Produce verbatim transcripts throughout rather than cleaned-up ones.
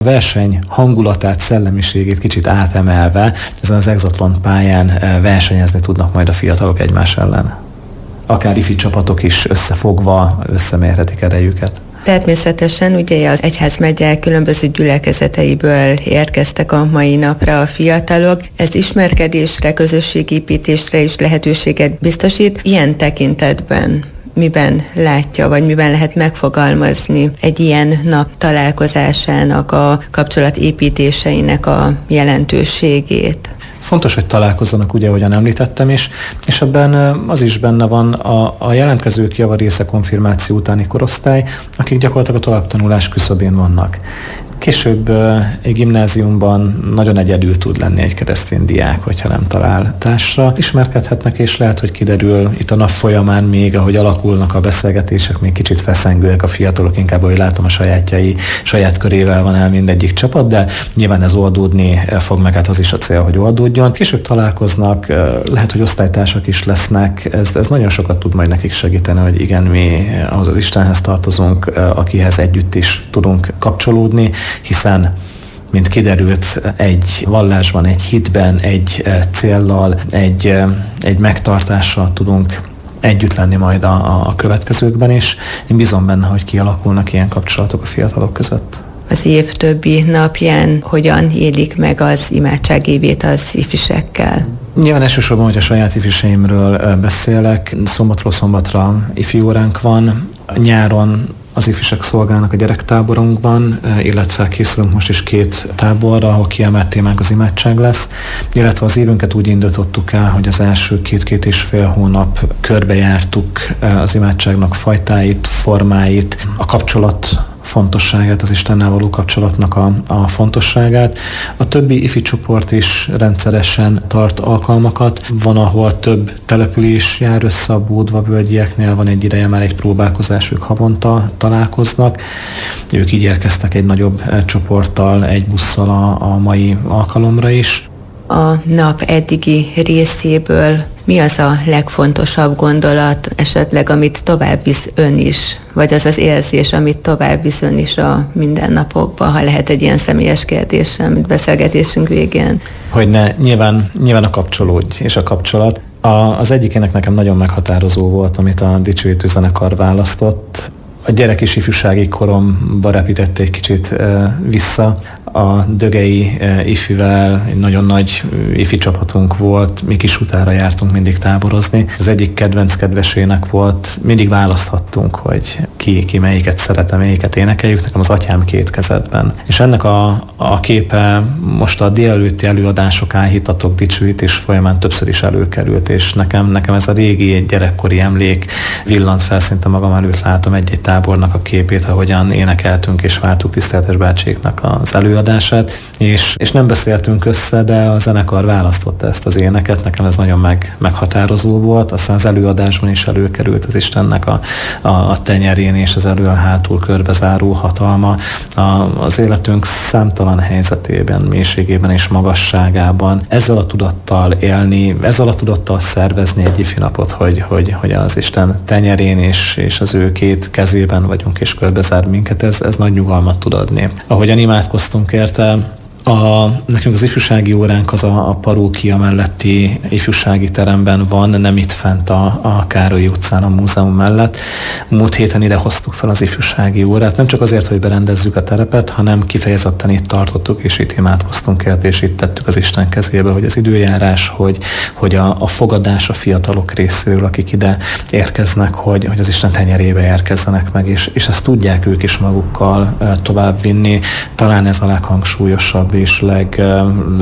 verseny hangulatát, szellemiségét kicsit átemelve ezen az Exatlon pályán versenyezni tudnak majd a fiatalok egymás ellen. Akár ifi csapatok is összefogva összemérhetik erejüket. Természetesen ugye az egyházmegye különböző gyülekezeteiből érkeztek a mai napra a fiatalok. Ez ismerkedésre, közösségépítésre is lehetőséget biztosít. Ilyen tekintetben miben látja, vagy miben lehet megfogalmazni egy ilyen nap találkozásának, a kapcsolatépítéseinek a jelentőségét? Fontos, hogy találkozzanak, ugye, ahogyan említettem is, és ebben az is benne van a, a jelentkezők javarésze konfirmáció utáni korosztály, akik gyakorlatilag a továbbtanulás küszöbén vannak. Később egy gimnáziumban nagyon egyedül tud lenni egy keresztény diák, hogyha nem talál társra. Ismerkedhetnek, és lehet, hogy kiderül itt a nap folyamán még, ahogy alakulnak a beszélgetések, még kicsit feszengőek a fiatalok, inkább, ahogy látom, a sajátjai, saját körével van el mindegyik csapat, de nyilván ez oldódni fog, meg hát az is a cél, hogy oldódjon. Később találkoznak, lehet, hogy osztálytársak is lesznek, ez, ez nagyon sokat tud majd nekik segíteni, hogy igen, mi ahhoz az Istenhez tartozunk, akihez együtt is tudunk kapcsolódni, hiszen, mint kiderült, egy vallásban, egy hitben, egy céllal, egy, egy megtartással tudunk együtt lenni majd a, a következőkben is. Én bízom benne, hogy kialakulnak ilyen kapcsolatok a fiatalok között. Az év többi napján hogyan élik meg az imádságévét az ifisekkel? Nyilván elsősorban, hogy a saját ifjúságimről beszélek, szombatról szombatra ifi óránk van, nyáron az ifjúság szolgálnak a gyerektáborunkban, illetve készülünk most is két táborra, ahol kiemelt témánk az imádság lesz, illetve az évünket úgy indítottuk el, hogy az első két-két és fél hónap körbejártuk az imádságnak fajtáit, formáit, a kapcsolat fontosságát, az Istennel való kapcsolatnak a, a fontosságát. A többi ifi csoport is rendszeresen tart alkalmakat. Van, ahol több település jár össze, a Bódva-völgyieknél van egy ideje már egy próbálkozás, ők havonta találkoznak. Ők így érkeztek egy nagyobb csoporttal, egy busszal a, a mai alkalomra is. A nap eddigi részéből mi az a legfontosabb gondolat, esetleg, amit tovább visz ön is, vagy az az érzés, amit tovább visz ön is a mindennapokba, ha lehet egy ilyen személyes kérdésem, mint beszélgetésünk végén? Hogy ne, nyilván, nyilván a kapcsolódj és a kapcsolat. A, az egyikének nekem nagyon meghatározó volt, amit a Dicsőítő zenekar választott. A gyerek és ifjúsági koromba repített egy kicsit e, vissza. A Dögei e, ifivel egy nagyon nagy ifi csapatunk volt, mi Kisutára jártunk mindig táborozni. Az egyik kedvenc kedvesének volt, mindig választhattunk, hogy ki, ki melyiket szerete, melyiket énekeljük, nekem az Atyám két kezedben. És ennek a, a képe most a délelőtti előadások, áhítatok, dicsőítés folyamán többször is előkerült, és nekem, nekem ez a régi gyerekkori emlék villant fel, szinte magam előtt látom egy-egy tábornak a képét, ahogyan énekeltünk és vártuk tiszteletes bácséknak az előadását, és, és nem beszéltünk össze, de a zenekar választotta ezt az éneket, nekem ez nagyon meg, meghatározó volt, aztán az előadásban is előkerült az Istennek a, a, a tenyerén és az elől hátul körbezáró hatalma, a, az életünk számtalan helyzetében, mélységében és magasságában, ezzel a tudattal élni, ezzel a tudattal szervezni egy ifi napot, hogy, hogy, hogy az Isten tenyerén és, és az ő két kezében vagyunk és körbezár minket, ez, ez nagy nyugalmat tud adni. Ahogyan imádkoztunk érte, A, nekünk az ifjúsági óránk az a, a parókia melletti ifjúsági teremben van, nem itt fent a, a Károly utcán, a múzeum mellett. Múlt héten ide hoztuk fel az ifjúsági órát, nem csak azért, hogy berendezzük a terepet, hanem kifejezetten itt tartottuk, és itt imádkoztunk érte, és itt tettük az Isten kezébe, hogy az időjárás, hogy, hogy a, a fogadás a fiatalok részéről, akik ide érkeznek, hogy, hogy az Isten tenyerébe érkezzenek meg, és, és ezt tudják ők is magukkal tovább vinni. Talán ez a leghangsúlyosabb és leg,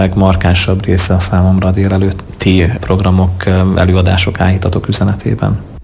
legmarkánsabb része a számomra a délelőtti programok, előadások, áhítatok üzenetében.